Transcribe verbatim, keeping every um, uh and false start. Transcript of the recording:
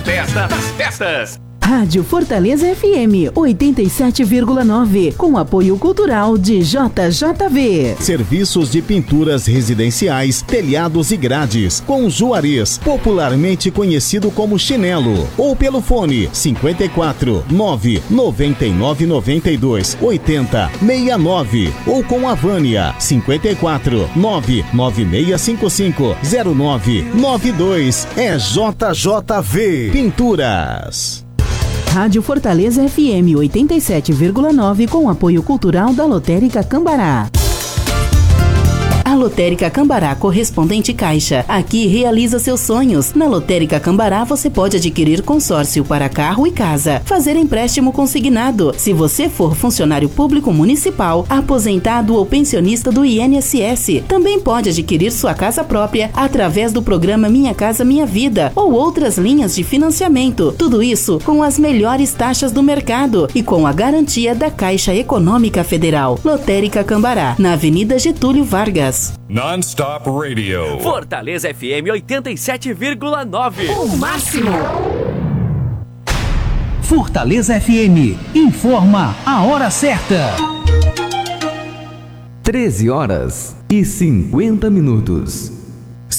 festa das festas. Rádio Fortaleza F M oitenta e sete vírgula nove, com apoio cultural de J J V. Serviços de pinturas residenciais, telhados e grades, com Juarez, popularmente conhecido como Chinelo, ou pelo fone cinquenta e quatro, nove noventa e nove noventa e dois, oitenta, sessenta e nove, ou com a Vânia cinquenta e quatro, nove nove seis cinco cinco, zero nove nove dois. É J J V Pinturas. Rádio Fortaleza F M oitenta e sete vírgula nove, com apoio cultural da Lotérica Cambará. A Lotérica Cambará Correspondente Caixa, aqui realiza seus sonhos. Na Lotérica Cambará você pode adquirir consórcio para carro e casa, fazer empréstimo consignado. Se você for funcionário público municipal, aposentado ou pensionista do I N S S, também pode adquirir sua casa própria através do programa Minha Casa Minha Vida ou outras linhas de financiamento. Tudo isso com as melhores taxas do mercado e com a garantia da Caixa Econômica Federal. Lotérica Cambará, na Avenida Getúlio Vargas. Non-Stop Radio. Fortaleza F M oitenta e sete vírgula nove. O máximo. Fortaleza F M informa a hora certa. treze horas e cinquenta minutos.